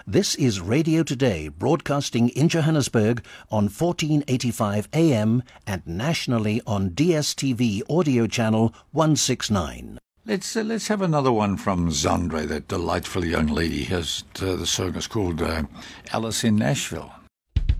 This is Radio Today, broadcasting in Johannesburg on 1485 AM and nationally on DSTV audio channel 169. Let's have another one from Zandre, that delightful young lady. The song is called Alice in Nashville.